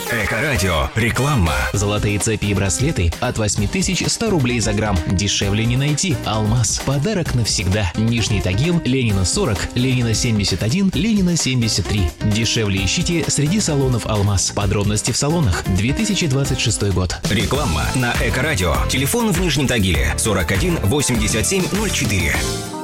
Эко-радио. Реклама. Золотые цепи и браслеты от 8100 рублей за грамм. Дешевле не найти. Алмаз. Подарок навсегда. Нижний Тагил, Ленина 40, Ленина 71, Ленина 73. Дешевле ищите среди салонов Алмаз. Подробности в салонах. 2026 год. Реклама на Эко-радио. Телефон в Нижнем Тагиле 41 87 04.